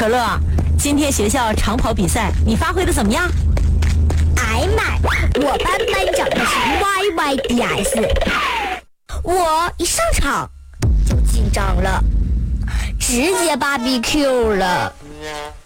可乐，今天学校长跑比赛你发挥的怎么样？ 哎妈，我班班长的是 YYDS， 我一上场就紧张了，直接BBQ了。